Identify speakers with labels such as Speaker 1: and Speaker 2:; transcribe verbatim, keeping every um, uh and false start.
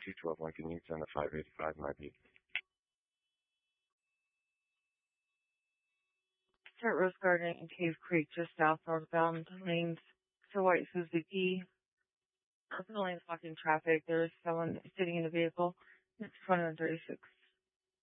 Speaker 1: two twelve Lincoln Utes on the five eighty-five might be.
Speaker 2: Start Rose Garden and Cave Creek just south northbound lanes to White Suzuki. The lane's blocking traffic. There's someone sitting in the vehicle. It's twenty-one thirty-six.